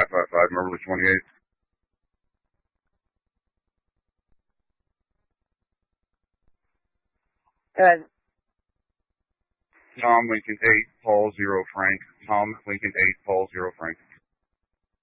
555, Beverly 28. Good. Tom, Lincoln 8, Paul 0, Frank. Tom, Lincoln 8, Paul 0, Frank.